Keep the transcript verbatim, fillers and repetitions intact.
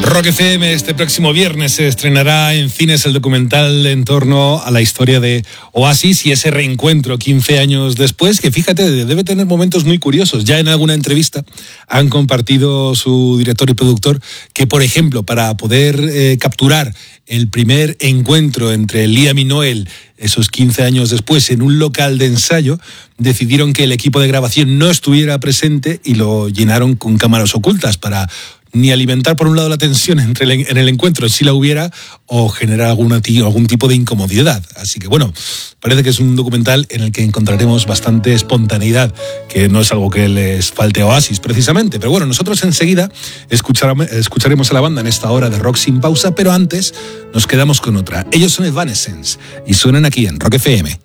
Rock F M, este próximo viernes se estrenará en cines el documental en torno a la historia de Oasis y ese reencuentro quince años después, que fíjate, debe tener momentos muy curiosos. Ya en alguna entrevista han compartido su director y productor que, por ejemplo, para poder eh, capturar el primer encuentro entre Liam y Noel esos quince años después en un local de ensayo, decidieron que el equipo de grabación no estuviera presente y lo llenaron con cámaras ocultas para ni alimentar por un lado la tensión entre el, en el encuentro, si la hubiera, o generar alguna, algún tipo de incomodidad. Así que bueno, parece que es un documental en el que encontraremos bastante espontaneidad, que no es algo que les falte a Oasis precisamente. Pero bueno, nosotros enseguida escucharemos, escucharemos a la banda en esta hora de Rock Sin Pausa, pero antes nos quedamos con otra. Ellos son Evanescence y suenan aquí en Rock F M.